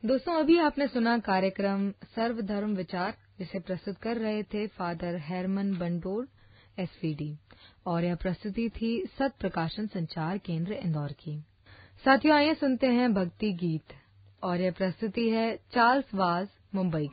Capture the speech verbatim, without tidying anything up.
दोस्तों, अभी आपने सुना कार्यक्रम सर्वधर्म विचार, जिसे प्रस्तुत कर रहे थे फादर हेरमन बंडोर एसवीडी, और यह प्रस्तुति थी सत प्रकाशन संचार केंद्र इंदौर की। साथियों, आइए सुनते हैं भक्ति गीत, और यह प्रस्तुति है चार्ल्स वाज मुंबई